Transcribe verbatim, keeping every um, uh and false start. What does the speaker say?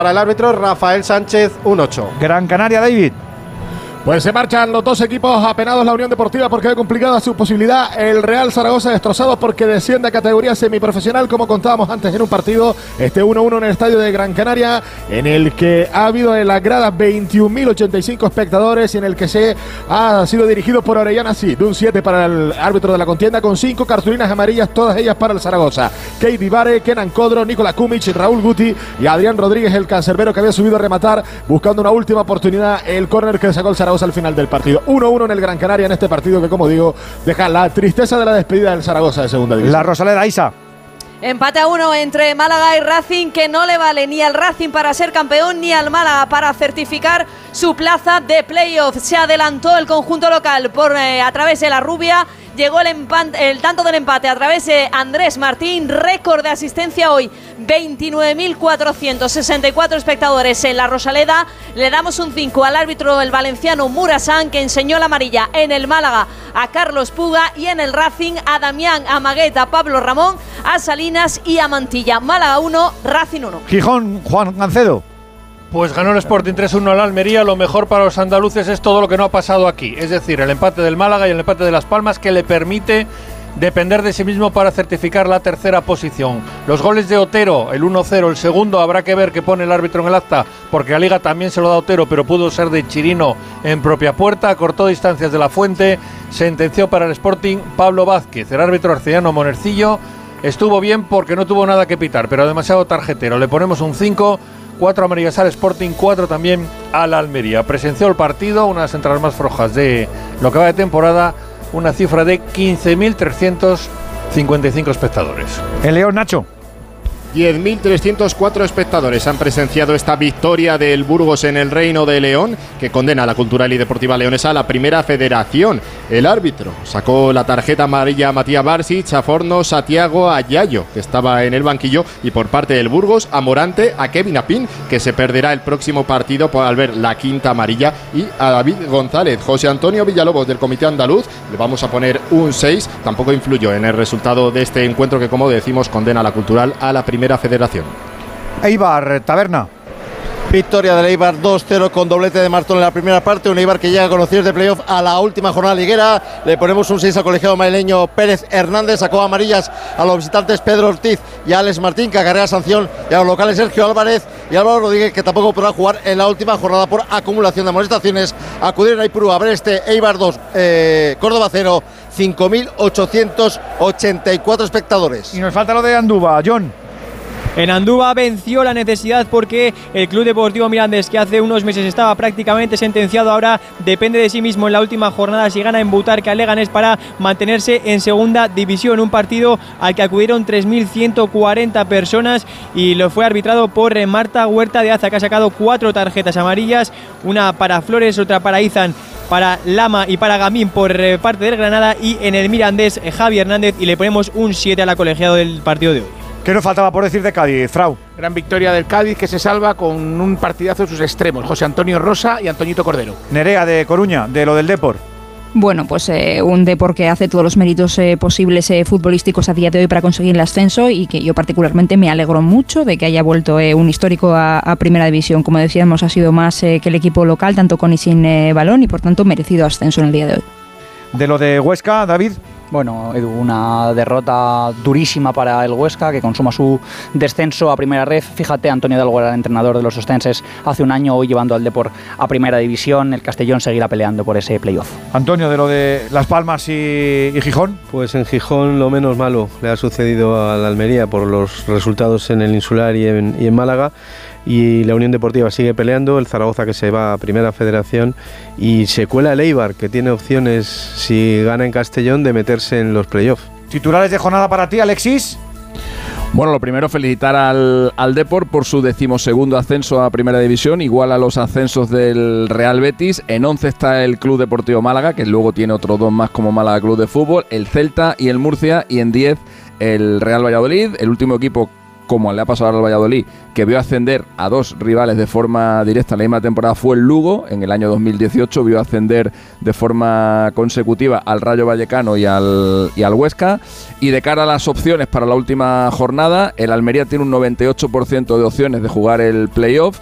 Para el árbitro Rafael Sánchez, un ocho. Gran Canaria, David. Pues se marchan los dos equipos apenados. La Unión Deportiva porque ve complicada su posibilidad. El Real Zaragoza destrozado porque desciende a categoría semiprofesional, como contábamos antes en un partido. Este uno uno en el estadio de Gran Canaria, en el que ha habido en las gradas veintiún mil ochenta y cinco espectadores y en el que se ha sido dirigido por Orellana Cid. Un siete para el árbitro de la contienda, con cinco cartulinas amarillas, todas ellas para el Zaragoza. Keidi Vare, Kenan Kodro, Nikola Kumic, Raúl Guti y Adrián Rodríguez, el cancerbero que había subido a rematar buscando una última oportunidad. El córner que sacó el Zaragoza al final del partido. uno uno en el Gran Canaria, en este partido que, como digo, deja la tristeza de la despedida del Zaragoza de segunda división. La Rosaleda, Isa. Empate a uno entre Málaga y Racing, que no le vale ni al Racing para ser campeón ni al Málaga para certificar su plaza de playoff. Se adelantó el conjunto local por eh, a través de la rubia. Llegó el, empate, el tanto del empate a través de Andrés Martín. Récord de asistencia hoy, veintinueve mil cuatrocientos sesenta y cuatro espectadores en la Rosaleda. Le damos un cinco al árbitro, el valenciano Murasán, que enseñó la amarilla en el Málaga a Carlos Puga, y en el Racing a Damián, a Magueta, a Pablo Ramón, a Salinas y a Mantilla. Málaga uno, Racing uno. Gijón, Juan Gancedo. Pues ganó el Sporting tres uno al Almería. Lo mejor para los andaluces es todo lo que no ha pasado aquí, es decir, el empate del Málaga y el empate de Las Palmas, que le permite depender de sí mismo para certificar la tercera posición. Los goles de Otero, el uno cero, el segundo habrá que ver qué pone el árbitro en el acta, porque la Liga también se lo da Otero, pero pudo ser de Chirino en propia puerta. Cortó distancias de la Fuente, sentenció para el Sporting Pablo Vázquez. El árbitro arcediano Monercillo estuvo bien porque no tuvo nada que pitar, pero demasiado tarjetero. Le ponemos un cinco. Cuatro amarillas al Sporting, cuatro también al Almería. Presenció el partido, una de las entradas más flojas de lo que va de temporada, una cifra de quince mil trescientos cincuenta y cinco espectadores. El León, Nacho. diez mil trescientos cuatro espectadores han presenciado esta victoria del Burgos en el Reino de León, que condena a la Cultural y Deportiva Leonesa a la Primera Federación. El árbitro sacó la tarjeta amarilla a Matías Barsic, a Fornos, a Tiago, a Yayo, que estaba en el banquillo, y por parte del Burgos a Morante, a Kevin Apín, que se perderá el próximo partido al ver la quinta amarilla, y a David González. José Antonio Villalobos, del Comité Andaluz, le vamos a poner un seis. Tampoco influyó en el resultado de este encuentro que, como decimos, condena a la Cultural a la Primera Federación. Eibar, Taberna. Victoria del Eibar dos cero con doblete de Martón en la primera parte. Un Eibar que llega con opciones de playoff a la última jornada liguera. Le ponemos un seis al colegiado madrileño Pérez Hernández. Sacó amarillas a los visitantes Pedro Ortiz y Alex Martín, que acarrea sanción, y a los locales Sergio Álvarez y Álvaro Rodríguez, que tampoco podrá jugar en la última jornada por acumulación de amonestaciones. Acudieron a Ipurú a ver este Eibar dos, eh, Córdoba cero, cinco mil ochocientos ochenta y cuatro espectadores. Y nos falta lo de Andúba, John. En Andúba venció la necesidad porque el Club Deportivo Mirandés, que hace unos meses estaba prácticamente sentenciado, ahora depende de sí mismo en la última jornada si gana en Butarque al Leganés para mantenerse en segunda división. Un partido al que acudieron tres mil ciento cuarenta personas y lo fue arbitrado por Marta Huerta de Aza, que ha sacado cuatro tarjetas amarillas, una para Flores, otra para Izan, para Lama y para Gamín por parte del Granada, y en el Mirandés Javi Hernández, y le ponemos un siete a la colegiado del partido de hoy. ¿Qué nos faltaba por decir de Cádiz, Frau? Gran victoria del Cádiz, que se salva con un partidazo de sus extremos, José Antonio Rosa y Antoñito Cordero. Nerea, de Coruña, de lo del Depor. Bueno, pues eh, un Depor que hace todos los méritos eh, posibles eh, futbolísticos a día de hoy para conseguir el ascenso, y que yo particularmente me alegro mucho de que haya vuelto eh, un histórico a, a Primera División. Como decíamos, ha sido más eh, que el equipo local, tanto con y sin eh, balón, y por tanto merecido ascenso en el día de hoy. De lo de Huesca, David. Bueno, Edu, una derrota durísima para el Huesca, que consuma su descenso a Primera Ref. Fíjate, Antonio Hidalgo era el entrenador de los ostenses hace un año, hoy llevando al Depor a Primera División. El Castellón seguirá peleando por ese playoff. Antonio, de lo de Las Palmas y, y Gijón. Pues en Gijón lo menos malo le ha sucedido a la Almería por los resultados en el Insular y en, y en Málaga. Y la Unión Deportiva sigue peleando, el Zaragoza que se va a Primera Federación, y se cuela el Eibar, que tiene opciones, si gana en Castellón, de meterse en los playoffs. ¿Titulares de jornada para ti, Alexis? Bueno, lo primero, felicitar al, al Depor por su decimosegundo ascenso a Primera División, igual a los ascensos del Real Betis. En once está el Club Deportivo Málaga, que luego tiene otros dos más como Málaga Club de Fútbol, el Celta y el Murcia, y en diez el Real Valladolid, el último equipo como le ha pasado al Valladolid, que vio ascender a dos rivales de forma directa en la misma temporada, fue el Lugo. En el año dos mil dieciocho vio ascender de forma consecutiva al Rayo Vallecano y al, y al Huesca. Y de cara a las opciones para la última jornada, el Almería tiene un noventa y ocho por ciento de opciones de jugar el playoff,